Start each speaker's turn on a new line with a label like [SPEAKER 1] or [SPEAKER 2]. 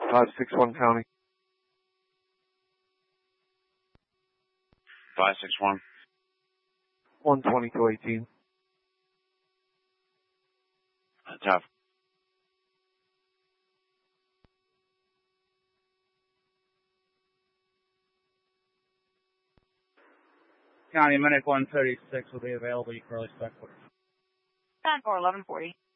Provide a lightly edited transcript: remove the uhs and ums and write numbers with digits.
[SPEAKER 1] 561 County.
[SPEAKER 2] 561.
[SPEAKER 1] 12218.
[SPEAKER 2] Tough.
[SPEAKER 3] County Medic 136 will be available. You can early spec for
[SPEAKER 4] 10-4, 1140.